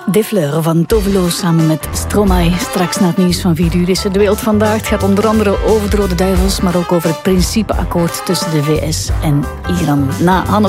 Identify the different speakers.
Speaker 1: De Fleur van Tovelo samen met Stromae. Straks na het nieuws van 4 uur is er De Wereld Vandaag. Het gaat onder andere over de Rode Duivels, maar ook over het principeakkoord tussen de VS en Iran. Na Hanne